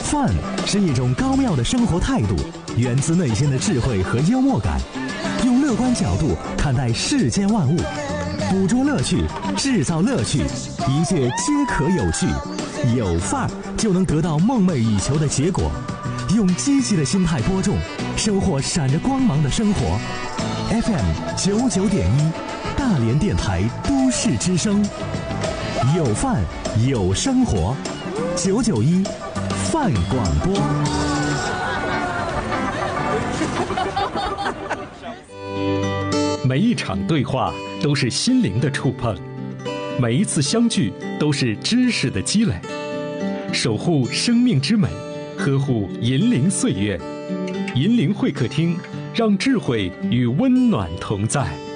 饭是一种高妙的生活态度，源自内心的智慧和幽默感，用乐观角度看待世间万物，捕捉乐趣，制造乐趣，一切皆可有趣。有范儿就能得到梦寐以求的结果。用积极的心态播种，收获闪着光芒的生活。FM99.1，大连电台都市之声，有范有生活，991范广播。 每一场对话都是心灵的触碰，每一次相聚都是知识的积累。守护生命之美，呵护银龄岁月。银龄会客厅，让智慧与温暖同在。